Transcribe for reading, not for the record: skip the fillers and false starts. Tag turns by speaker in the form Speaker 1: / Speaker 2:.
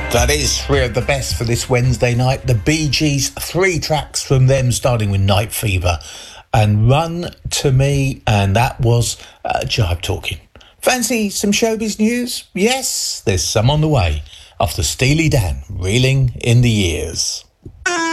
Speaker 1: That is three of the best for this Wednesday night. The Bee Gees, 3 tracks from them, starting with Night Fever and Run to Me, and that was Jive Talking. Fancy some showbiz news? Yes, there's some on the way after Steely Dan, Reeling in the Years.